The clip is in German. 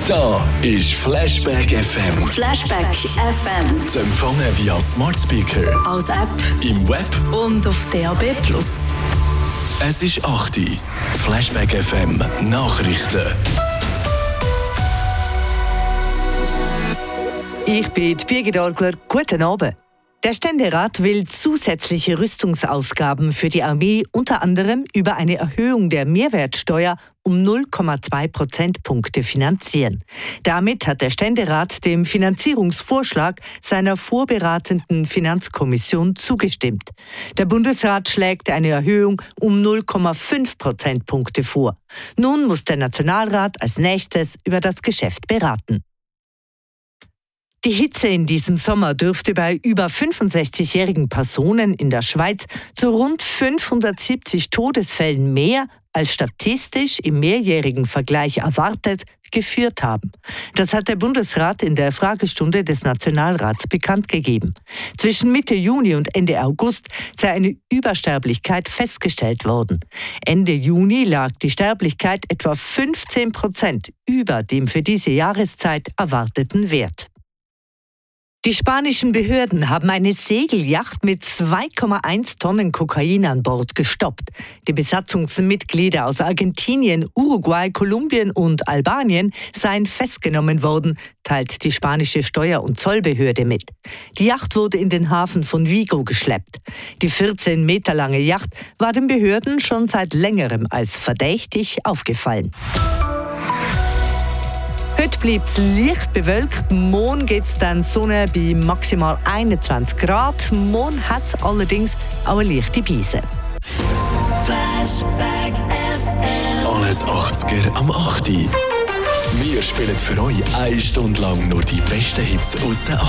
Da ist Flashback FM. Flashback FM. Zu empfangen via Smart Speaker, Als App im Web. und auf DAB+. Es ist 8 Uhr. Flashback FM Nachrichten. Ich bin Birgit Orgler. Guten Abend. Der Ständerat will zusätzliche Rüstungsausgaben für die Armee unter anderem über eine Erhöhung der Mehrwertsteuer um 0,2 Prozentpunkte finanzieren. Damit hat der Ständerat dem Finanzierungsvorschlag seiner vorberatenden Finanzkommission zugestimmt. Der Bundesrat schlägt eine Erhöhung um 0,5 Prozentpunkte vor. Nun muss der Nationalrat als nächstes über das Geschäft beraten. Die Hitze in diesem Sommer dürfte bei über 65-jährigen Personen in der Schweiz zu rund 570 Todesfällen mehr als statistisch im mehrjährigen Vergleich erwartet geführt haben. Das hat der Bundesrat in der Fragestunde des Nationalrats bekannt gegeben. Zwischen Mitte Juni und Ende August sei eine Übersterblichkeit festgestellt worden. Ende Juni lag die Sterblichkeit etwa 15% über dem für diese Jahreszeit erwarteten Wert. Die spanischen Behörden haben eine Segelyacht mit 2,1 Tonnen Kokain an Bord gestoppt. Die Besatzungsmitglieder aus Argentinien, Uruguay, Kolumbien und Albanien seien festgenommen worden, teilt die spanische Steuer- und Zollbehörde mit. Die Yacht wurde in den Hafen von Vigo geschleppt. Die 14 Meter lange Yacht war den Behörden schon seit längerem als verdächtig aufgefallen. Heute bleibt es leicht bewölkt, morgen geht es dann Sonne bei maximal 21 Grad. Morgen hat es allerdings auch eine leichte Beise. Flashback FM. Alles 80er am 8 Uhr. Wir spielen für euch 1 Stunde lang nur die besten Hits aus den